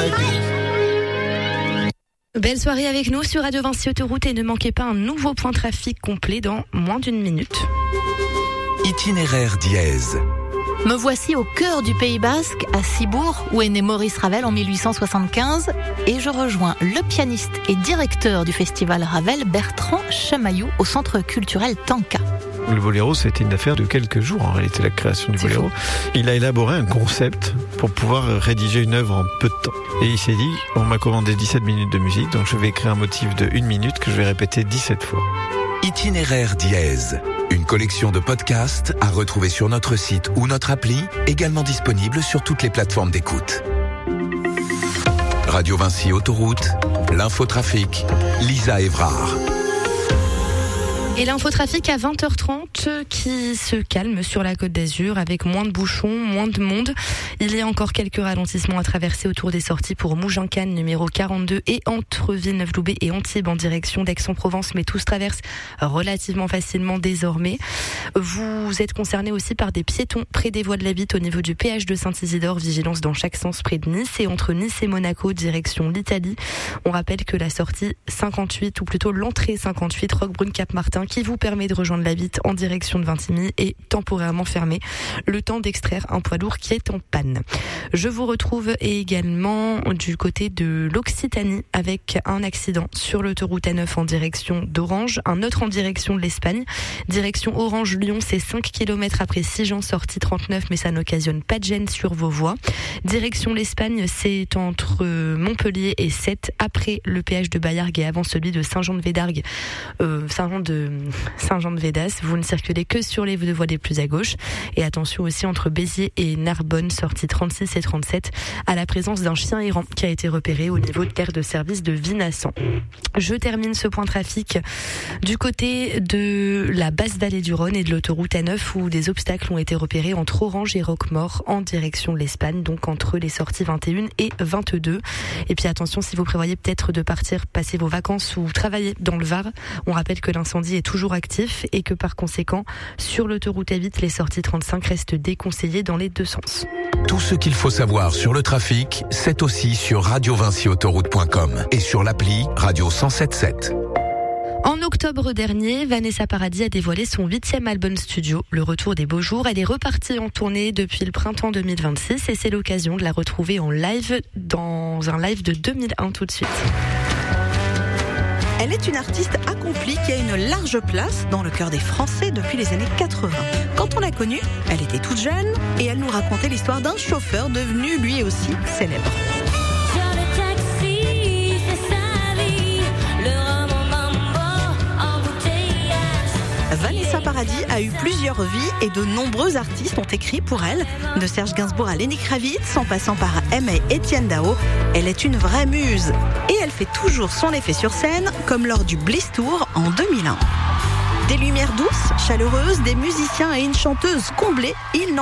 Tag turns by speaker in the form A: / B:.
A: Belle soirée avec nous sur Radio Vinci Autoroute et ne manquez pas un nouveau point trafic complet dans moins d'une minute.
B: Itinéraire dièse.
C: Me voici au cœur du Pays Basque, à Ciboure, où est né Maurice Ravel en 1875, et je rejoins le pianiste et directeur du festival Ravel, Bertrand Chamaillou, au centre culturel Tanka.
D: Le boléro, c'était une affaire de quelques jours, en réalité, la création du boléro. Il a élaboré un concept pour pouvoir rédiger une œuvre en peu de temps. Et il s'est dit, on m'a commandé 17 minutes de musique, donc je vais écrire un motif de 1 minute que je vais répéter 17 fois.
B: Itinéraire dièse. Une collection de podcasts à retrouver sur notre site ou notre appli, également disponible sur toutes les plateformes d'écoute. Radio Vinci Autoroute, l'infotrafic, Lisa Évrard.
A: Et l'infotrafic à 20h30 qui se calme sur la Côte d'Azur avec moins de bouchons, moins de monde. Il y a encore quelques ralentissements à traverser autour des sorties pour Mougins-Cannes numéro 42 et entre Villeneuve-Loubet et Antibes en direction d'Aix-en-Provence, mais tout se traverse relativement facilement désormais. Vous êtes concerné aussi par des piétons près des voies de la Vitte au niveau du péage de Saint-Isidore, vigilance dans chaque sens près de Nice et entre Nice et Monaco direction l'Italie. On rappelle que la sortie 58 ou plutôt l'entrée 58 Roquebrune-Cap-Martin qui vous permet de rejoindre la Vitte en direction de Vintimille est temporairement fermée, le temps d'extraire un poids lourd qui est en panne. Je vous retrouve également du côté de l'Occitanie avec un accident sur l'autoroute A9 en direction d'Orange, un autre en direction de l'Espagne. Direction Orange-Lyon, c'est 5 km après Sigean, sortie 39, mais ça n'occasionne pas de gêne sur vos voies. Direction l'Espagne, c'est entre Montpellier et Sète, après le péage de Baillargues et avant celui de Saint-Jean-de-Védargues, Saint-Jean-de-Védas. Vous ne circulez que sur les deux voies les plus à gauche. Et attention aussi entre Béziers et Narbonne, sortie 36 et 37, à la présence d'un chien errant qui a été repéré au niveau de l'aire de service de Vinassan. Je termine ce point trafic du côté de la basse vallée du Rhône et de l'autoroute A9 où des obstacles ont été repérés entre Orange et Roquemaure en direction de l'Espagne, donc entre les sorties 21 et 22. Et puis attention, si vous prévoyez peut-être de partir passer vos vacances ou travailler dans le Var, on rappelle que l'incendie est toujours actif et que par conséquent, sur l'autoroute A8, les sorties 35 restent déconseillées dans les deux sens.
B: Tout ce qu'il faut savoir sur le trafic, c'est aussi sur radiovinciautoroute.com et sur l'appli Radio 107.7.
A: En octobre dernier, Vanessa Paradis a dévoilé son 8e album studio, Le Retour des Beaux Jours. Elle est repartie en tournée depuis le printemps 2026 et c'est l'occasion de la retrouver en live dans un live de 2001 tout de suite.
E: Elle est une artiste accomplie qui a une large place dans le cœur des Français depuis les années 80. Quand on l'a connue, elle était toute jeune et elle nous racontait l'histoire d'un chauffeur devenu lui aussi célèbre. Vanessa Paradis a eu plusieurs vies et de nombreux artistes ont écrit pour elle. De Serge Gainsbourg à Lenny Kravitz, en passant par Aimé et Étienne Dao, elle est une vraie muse. Et elle fait toujours son effet sur scène, comme lors du Bliss Tour en 2001. Des lumières douces, chaleureuses, des musiciens et une chanteuse comblée, il n'en